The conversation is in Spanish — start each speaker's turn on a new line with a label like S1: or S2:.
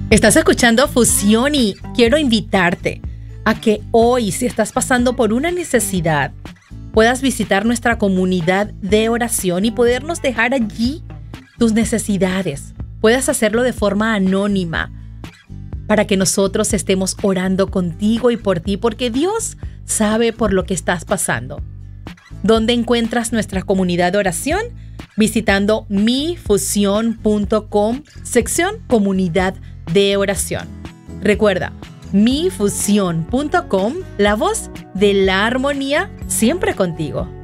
S1: Estás escuchando Fusión y quiero invitarte a que hoy, si estás pasando por una necesidad, puedas visitar nuestra comunidad de oración y podernos dejar allí tus necesidades. Puedas hacerlo de forma anónima para que nosotros estemos orando contigo y por ti, porque Dios sabe por lo que estás pasando. ¿Dónde encuentras nuestra comunidad de oración? Visitando mifusión.com, sección Comunidad de Oración. Recuerda, mifusión.com, la voz de la armonía siempre contigo.